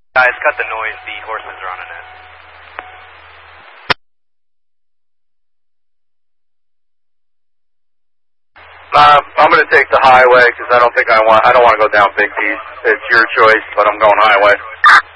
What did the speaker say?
Guys, cut the noise. The horses are on a net. I'm going to take the highway because I don't want to go down Big Piece. It's your choice, but I'm going highway.